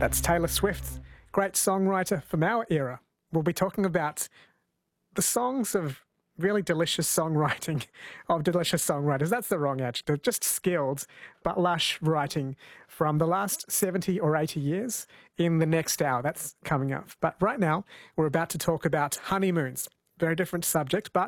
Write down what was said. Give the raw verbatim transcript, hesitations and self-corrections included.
That's Taylor Swift, great songwriter from our era. We'll be talking about the songs of really delicious songwriting, of delicious songwriters. That's the wrong adjective, just skilled but lush writing from the last seventy or eighty years in the next hour. That's coming up. But right now, we're about to talk about honeymoons. Very different subject, but